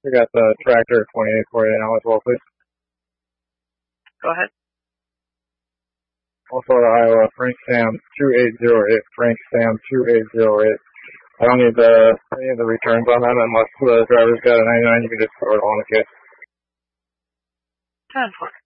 We got the tractor 2848 now as well, please. Go ahead. Also to Iowa, Frank Sam 2808, Frank Sam 2808. I don't need any of the returns on that unless the driver's got a 99. You can just throw it all in the case. 10-4.